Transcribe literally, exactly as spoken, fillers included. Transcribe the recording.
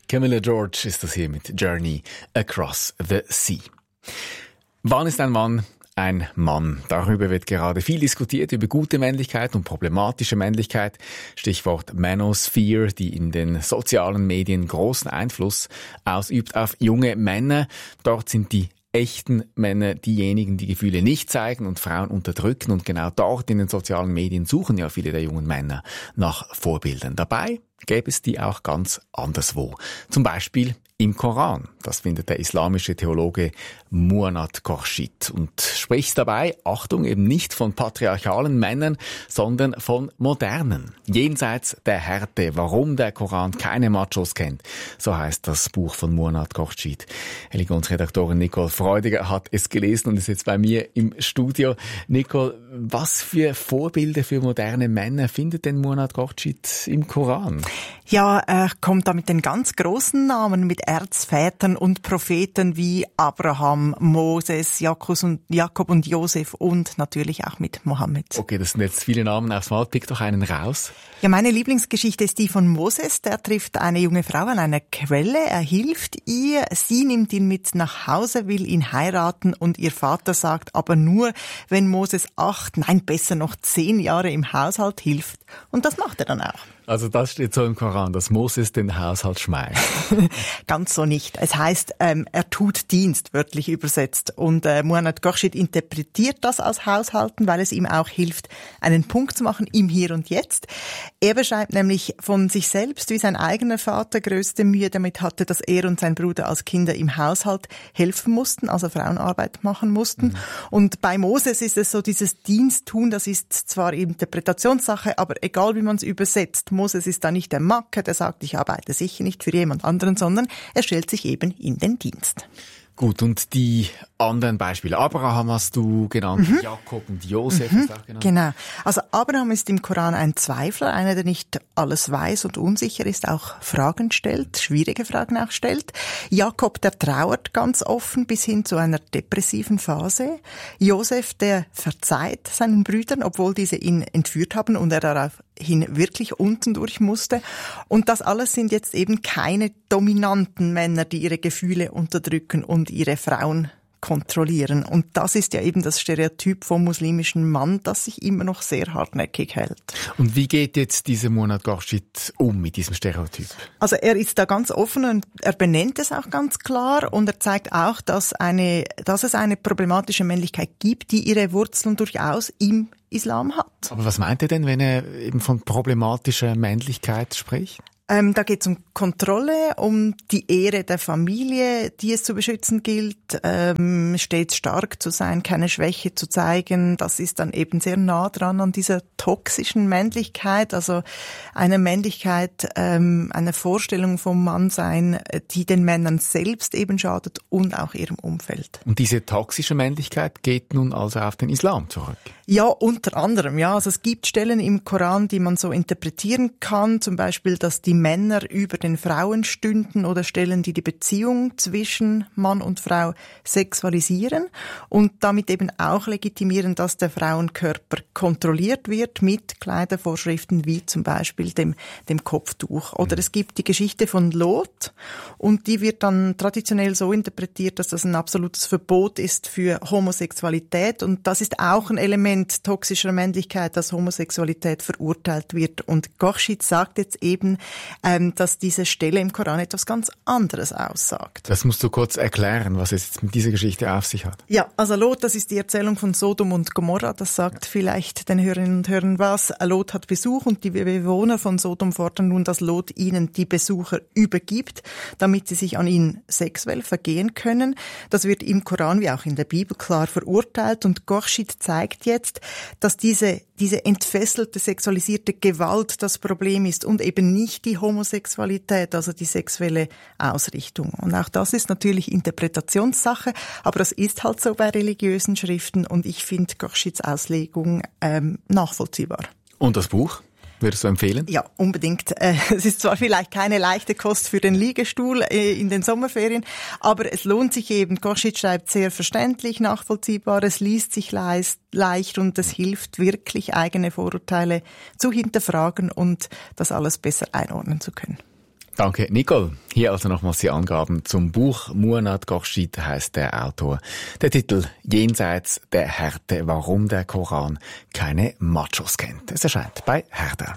Camilla George ist das hier mit Journey Across the Sea. Wann ist ein Mann ein Mann? Darüber wird gerade viel diskutiert, über gute Männlichkeit und problematische Männlichkeit. Stichwort Manosphere, die in den sozialen Medien großen Einfluss ausübt auf junge Männer. Dort sind die echten Männer diejenigen, die Gefühle nicht zeigen und Frauen unterdrücken. Und genau dort in den sozialen Medien suchen ja viele der jungen Männer nach Vorbildern. Dabei gäbe es die auch ganz anderswo. Zum Beispiel im Koran. Das findet der islamische Theologe Muannat Khorshid und spricht dabei, Achtung, eben nicht von patriarchalen Männern, sondern von modernen. Jenseits der Härte, warum der Koran keine Machos kennt. So heißt das Buch von Muannat Khorshid. Religionsredaktorin Nicole Freudiger hat es gelesen und ist jetzt bei mir im Studio. Nicole, was für Vorbilder für moderne Männer findet denn Muannat Khorshid im Koran? Ja, er kommt da mit den ganz großen Namen, mit Erzvätern und Propheten wie Abraham, Moses, Jakob und Josef und natürlich auch mit Mohammed. Okay, das sind jetzt viele Namen aufs Mal. Pick doch einen raus. Ja, meine Lieblingsgeschichte ist die von Moses. Der trifft eine junge Frau an einer Quelle. Er hilft ihr. Sie nimmt ihn mit nach Hause, will ihn heiraten und ihr Vater sagt aber nur, wenn Moses acht, nein, besser noch zehn Jahre im Haushalt hilft. Und das macht er dann auch. Also das steht so im Koran, dass Moses den Haushalt schmeißt. Ganz so nicht. Es heißt, ähm, er tut Dienst, wörtlich übersetzt. Und äh, Muannat Khorshid interpretiert das als Haushalten, weil es ihm auch hilft, einen Punkt zu machen im Hier und Jetzt. Er beschreibt nämlich von sich selbst, wie sein eigener Vater größte Mühe damit hatte, dass er und sein Bruder als Kinder im Haushalt helfen mussten, also Frauenarbeit machen mussten. Mhm. Und bei Moses ist es so, dieses Diensttun, das ist zwar Interpretationssache, aber egal wie man es übersetzt, Moses ist da nicht der Macker, der sagt, ich arbeite sicher nicht für jemand anderen, sondern er stellt sich eben in den Dienst. Gut, und die anderen Beispiele. Abraham hast du genannt, mhm. Jakob und Josef mhm. hast du auch genannt. Genau. Also Abraham ist im Koran ein Zweifler, einer, der nicht alles weiß und unsicher ist, auch Fragen stellt, schwierige Fragen auch stellt. Jakob, der trauert ganz offen bis hin zu einer depressiven Phase. Josef, der verzeiht seinen Brüdern, obwohl diese ihn entführt haben und er daraufhin wirklich unten durch musste. Und das alles sind jetzt eben keine dominanten Männer, die ihre Gefühle unterdrücken und ihre Frauen kontrollieren. Und das ist ja eben das Stereotyp vom muslimischen Mann, das sich immer noch sehr hartnäckig hält. Und wie geht jetzt dieser Muannat Khorshid um mit diesem Stereotyp? Also er ist da ganz offen und er benennt es auch ganz klar und er zeigt auch, dass eine, dass es eine problematische Männlichkeit gibt, die ihre Wurzeln durchaus im Islam hat. Aber was meint er denn, wenn er eben von problematischer Männlichkeit spricht? Ähm, da geht es um Kontrolle, um die Ehre der Familie, die es zu beschützen gilt, ähm, stets stark zu sein, keine Schwäche zu zeigen. Das ist dann eben sehr nah dran an dieser toxischen Männlichkeit, also eine Männlichkeit, ähm, eine Vorstellung vom Mannsein, die den Männern selbst eben schadet und auch ihrem Umfeld. Und diese toxische Männlichkeit geht nun also auf den Islam zurück? Ja, unter anderem, ja. Also es gibt Stellen im Koran, die man so interpretieren kann, zum Beispiel, dass die Männer über den Frauen stünden oder Stellen, die die Beziehung zwischen Mann und Frau sexualisieren und damit eben auch legitimieren, dass der Frauenkörper kontrolliert wird mit Kleidervorschriften wie zum Beispiel dem, dem Kopftuch. Oder es gibt die Geschichte von Lot und die wird dann traditionell so interpretiert, dass das ein absolutes Verbot ist für Homosexualität und das ist auch ein Element toxischer Männlichkeit, dass Homosexualität verurteilt wird. Und Khorshid sagt jetzt eben, ähm, dass diese Stelle im Koran etwas ganz anderes aussagt. Das musst du kurz erklären, was es jetzt mit dieser Geschichte auf sich hat. Ja, also Lot, das ist die Erzählung von Sodom und Gomorra. Das sagt vielleicht den Hörerinnen und Hörern was. Lot hat Besuch und die Bewohner von Sodom fordern nun, dass Lot ihnen die Besucher übergibt, damit sie sich an ihn sexuell vergehen können. Das wird im Koran wie auch in der Bibel klar verurteilt und Khorshid zeigt jetzt, dass diese, diese entfesselte, sexualisierte Gewalt das Problem ist und eben nicht die Homosexualität, also die sexuelle Ausrichtung. Und auch das ist natürlich Interpretationssache, aber das ist halt so bei religiösen Schriften und ich finde Khorshids Auslegung ähm, nachvollziehbar. Und das Buch? Würdest du empfehlen? Ja, unbedingt. Es ist zwar vielleicht keine leichte Kost für den Liegestuhl in den Sommerferien, aber es lohnt sich eben. Khorshid schreibt sehr verständlich, nachvollziehbar, es liest sich leicht und es hilft wirklich, eigene Vorurteile zu hinterfragen und das alles besser einordnen zu können. Danke, Nicole. Hier also nochmals die Angaben zum Buch. Muannat Khorshid heisst der Autor. Der Titel Jenseits der Härte, warum der Koran keine Machos kennt. Es erscheint bei Herder.